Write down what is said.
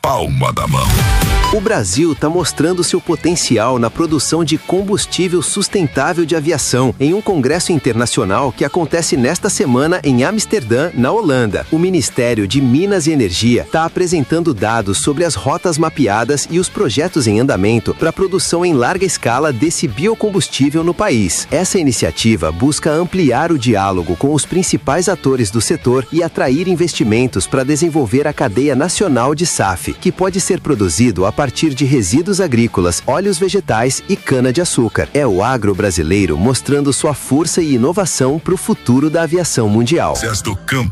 palma da mão. O Brasil está mostrando seu potencial na produção de combustível sustentável de aviação em um congresso internacional que acontece nesta semana em Amsterdã, na Holanda. O Ministério de Minas e Energia está apresentando dados sobre as rotas mapeadas e os projetos em andamento para a produção em larga escala desse biocombustível no país. Essa iniciativa busca ampliar o diálogo com os principais atores do setor e atrair investimentos para desenvolver a cadeia nacional de SAF, que pode ser produzido a partir de resíduos agrícolas, óleos vegetais e cana-de-açúcar. É o agro brasileiro mostrando sua força e inovação para o futuro da aviação mundial. Se és do campo,